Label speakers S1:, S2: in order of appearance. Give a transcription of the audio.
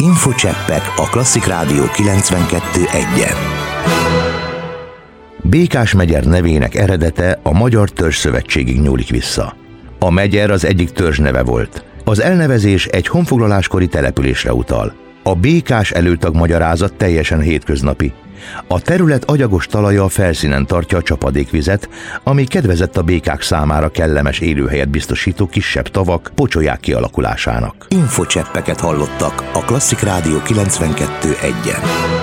S1: Infocseppek a Klasszik Rádió 92.1-en. Békás-megyer nevének eredete a Magyar Törzsszövetségig nyúlik vissza. A megyer az egyik törzs neve volt. Az elnevezés egy honfoglaláskori településre utal. A békás előtag magyarázat teljesen hétköznapi. A terület agyagos talaja a felszínen tartja a csapadékvizet, ami kedvezett a békák számára kellemes élőhelyet biztosító kisebb tavak, pocsolyák kialakulásának. Infocseppeket hallottak a Klasszik Rádió 92.1-en.